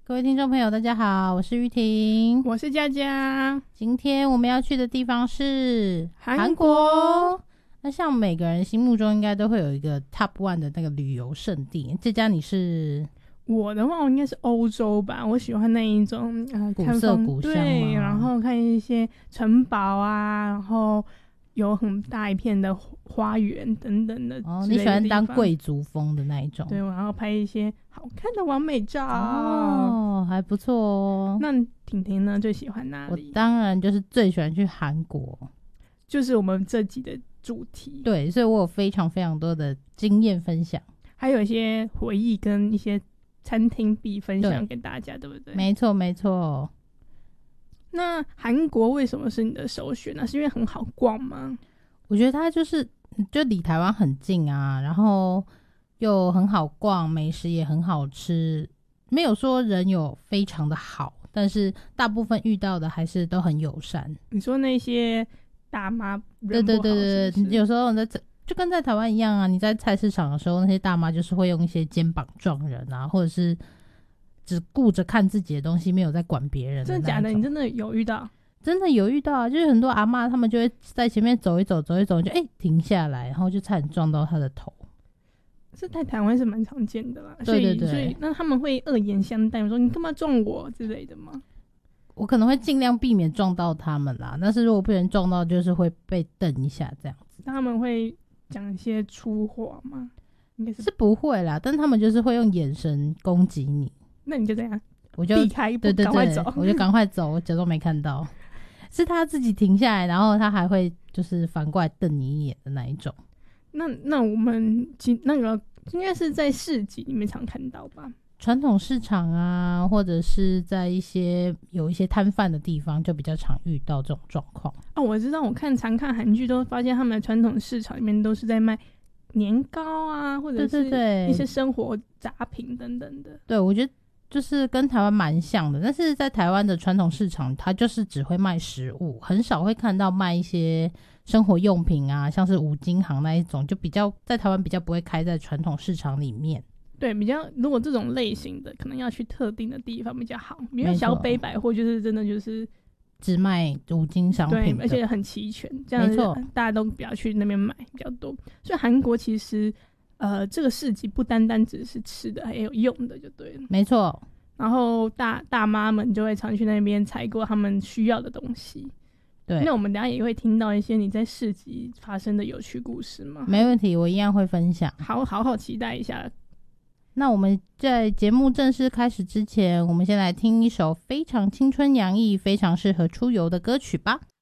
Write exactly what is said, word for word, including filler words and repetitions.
各位听众朋友大家好，我是玉婷， 我是佳佳。 今天我们要去的地方是韩国。 那像每个人心目中应该都会有一个 top one 的那个旅游胜地，这家你是？ 我的话我应该是欧洲吧，我喜欢那一种呃古色古香， 对，然后看一些城堡啊，然后有很大一片的花园等等的。 哦，你喜欢当贵族风的那一种？ 对，然后拍一些好看的完美照。 哦，还不错哦。 那婷婷呢，最喜欢哪里？ 我当然就是最喜欢去韩国， 就是我们这集的主题。 对，所以我有非常非常多的经验分享， 还有一些回忆跟一些餐厅必分享给大家， 对, 对不对？ 没错没错。 那韩国为什么是你的首选呢？是因为很好逛吗？ 我觉得它就是就离台湾很近啊，然后又很好逛，美食也很好吃，没有说人有非常的好，但是大部分遇到的还是都很友善。 你说那些大妈人不好，对对对对，有时候你在就跟在台湾一样啊，你在菜市场的时候，那些大妈就是会用一些肩膀撞人啊，或者是只顾着看自己的东西，没有在管别人的。 真的假的？你真的有遇到？ 真的有遇到啊，就是很多阿嬷他们就会在前面走一走走一走，就哎、欸、停下来，然后就差点撞到他的头。 这在台湾是蛮常见的啦。 对对对， 所以所以那他们会恶言相待，说你干嘛撞我之类的吗？ 我可能会尽量避免撞到他们啦，但是如果被人撞到，就是会被瞪一下这样子。 那他们会讲一些粗话吗？应该 是, 是不会啦，但他们就是会用眼神攻击你。 那你就这样， 我就避开一步，赶快走。 我就赶快走，我假装没看到。是他自己停下来，然后他还会就是反过来瞪你一眼的那一种。 那那我们那个应该是在市集里面常看到吧？ 传统市场啊，或者是在一些有一些摊贩的地方，就比较常遇到这种状况。 哦，我知道，我看常看韩剧都发现他们的传统市场里面都是在卖年糕啊，或者是一些生活杂品等等的。 对对对，对，我觉得就是跟台湾蛮像的，但是在台湾的传统市场，它就是只会卖食物，很少会看到卖一些生活用品啊，像是五金行那一种，就比较在台湾比较不会开在传统市场里面。 对，比较如果这种类型的，可能要去特定的地方比较好。因为小北百货就是真的就是只卖五金商品， 对，而且很齐全，这样子大家都比较去那边买比较多。所以韩国其实呃这个市集不单单只是吃的，还有用的，就对了。 没错。 然后大大妈们就会常去那边采购他们需要的东西。 对， 那我们等一下也会听到一些你在市集发生的有趣故事吗？ 没问题，我一样会分享。 好好好期待一下。 那我们在节目正式开始之前，我们先来听一首非常青春洋溢、非常适合出游的歌曲吧。